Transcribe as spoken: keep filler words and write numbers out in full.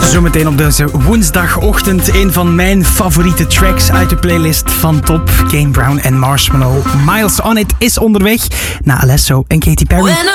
Zometeen op deze woensdagochtend een van mijn favoriete tracks uit de playlist van Top. Kane Brown en Marshmello. Miles on It is onderweg na Alesso en Katy Perry.